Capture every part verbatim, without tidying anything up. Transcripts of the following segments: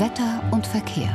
Wetter und Verkehr.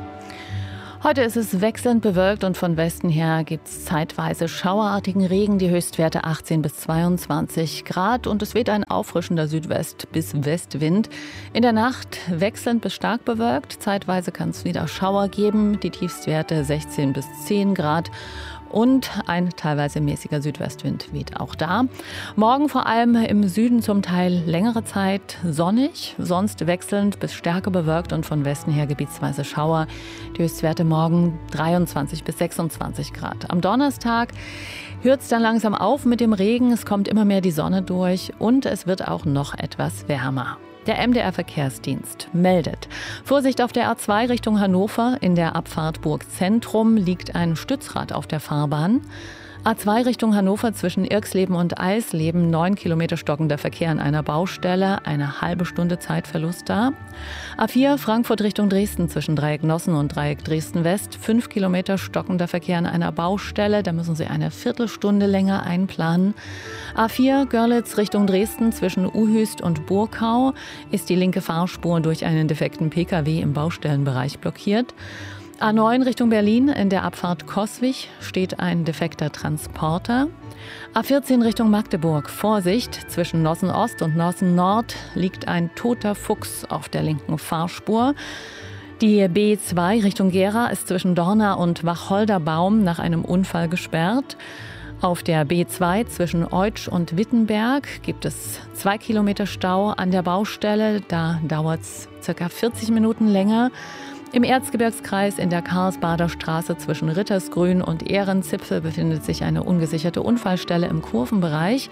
Heute ist es wechselnd bewölkt und von Westen her gibt es zeitweise schauerartigen Regen. Die Höchstwerte achtzehn bis zweiundzwanzig Grad und es weht ein auffrischender Südwest- bis Westwind. In der Nacht wechselnd bis stark bewölkt. Zeitweise kann es wieder Schauer geben. Die Tiefstwerte sechzehn bis zehn Grad. Und ein teilweise mäßiger Südwestwind weht auch da. Morgen vor allem im Süden zum Teil längere Zeit sonnig, sonst wechselnd bis stärker bewölkt und von Westen her gebietsweise Schauer. Die Höchstwerte morgen dreiundzwanzig bis sechsundzwanzig Grad. Am Donnerstag hört es dann langsam auf mit dem Regen. Es kommt immer mehr die Sonne durch und es wird auch noch etwas wärmer. Der M D R-Verkehrsdienst meldet: Vorsicht auf der A zwei Richtung Hannover. In der Abfahrt Burg Zentrum liegt ein Stützrad auf der Fahrbahn. A zwei Richtung Hannover zwischen Irxleben und Eisleben. Neun Kilometer stockender Verkehr an einer Baustelle. Eine halbe Stunde Zeitverlust da. A vier Frankfurt Richtung Dresden zwischen Dreieck Nossen und Dreieck Dresden West. Fünf Kilometer stockender Verkehr an einer Baustelle. Da müssen Sie eine Viertelstunde länger einplanen. A vier Görlitz Richtung Dresden zwischen Uhüst und Burkau ist die linke Fahrspur durch einen defekten Pkw im Baustellenbereich blockiert. A neun Richtung Berlin, in der Abfahrt Coswig steht ein defekter Transporter. A vierzehn Richtung Magdeburg, Vorsicht, zwischen Nossen Ost und Nossen Nord liegt ein toter Fuchs auf der linken Fahrspur. Die B zwei Richtung Gera ist zwischen Dorna und Wacholderbaum nach einem Unfall gesperrt. Auf der B zwei zwischen Eutsch und Wittenberg gibt es zwei Kilometer Stau an der Baustelle. Da dauert es ca. vierzig Minuten länger. Im Erzgebirgskreis in der Karlsbader Straße zwischen Rittersgrün und Ehrenzipfel befindet sich eine ungesicherte Unfallstelle im Kurvenbereich.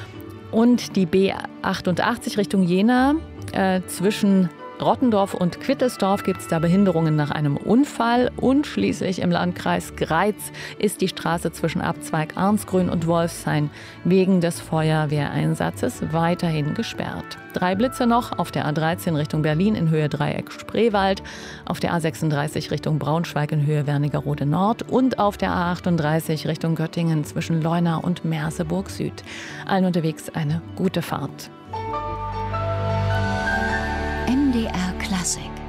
Und die B achtundachtzig Richtung Jena äh, zwischen Rottendorf und Quittelsdorf gibt es da Behinderungen nach einem Unfall. Und schließlich im Landkreis Greiz ist die Straße zwischen Abzweig Arnsgrün und Wolfshain wegen des Feuerwehreinsatzes weiterhin gesperrt. Drei Blitze noch auf der A dreizehn Richtung Berlin in Höhe Dreieck Spreewald, auf der A sechsunddreißig Richtung Braunschweig in Höhe Wernigerode Nord und auf der A achtunddreißig Richtung Göttingen zwischen Leuna und Merseburg Süd. Allen unterwegs eine gute Fahrt. M D R Klassik